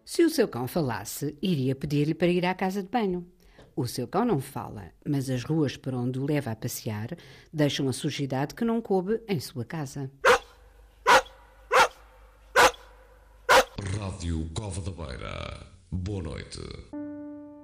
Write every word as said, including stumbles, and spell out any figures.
Se o seu cão falasse, iria pedir-lhe para ir à casa de banho. O seu cão não fala, mas as ruas por onde o leva a passear deixam a sujidade que não coube em sua casa. Rádio Cova da Beira. Boa noite.